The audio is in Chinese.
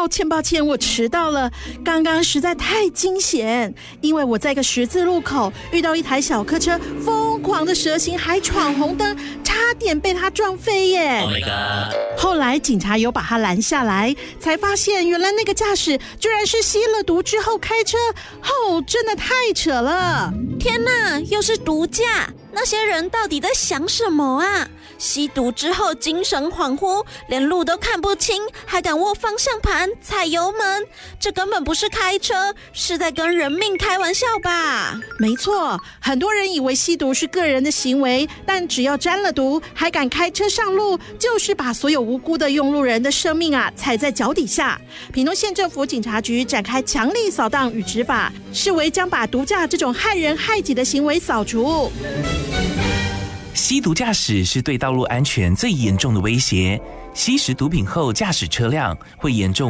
抱歉，我迟到了。刚刚实在太惊险，因为我在一个十字路口遇到一台小客车疯狂的蛇行，还闯红灯，差点被他撞飞耶。 Oh my god！ 后来警察有把他拦下来，才发现原来那个驾驶居然是吸了毒之后开车，真的太扯了。 天哪，又是毒驾！那些人到底在想什么啊？吸毒之后精神恍惚，连路都看不清，还敢握方向盘踩油门，这根本不是开车，是在跟人命开玩笑吧？ 没错，很多人以为吸毒是个人的行为，但只要沾了毒还敢开车上路，就是把所有无辜的用路人的生命踩在脚底下。屏东县政府警察局展开强力扫荡与执法，视为将把毒驾这种害人害己的行为扫除。 吸毒驾驶是对道路安全最严重的威胁。吸食毒品后驾驶车辆会严重